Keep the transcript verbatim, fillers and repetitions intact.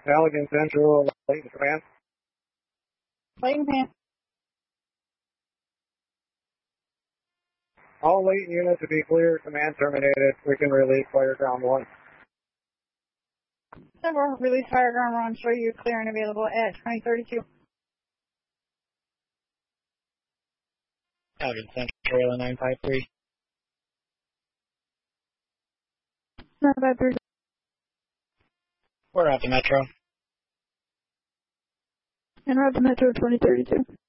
Allegan Central, Layton Command. Layton Command. All Layton units to be clear. Command terminated. We can release fire ground one. Several release fire ground one. Show you clear and available at twenty thirty-two. Allegan Central, nine five three. nine five three. We're at the Metro. And we're at the Metro twenty thirty-two.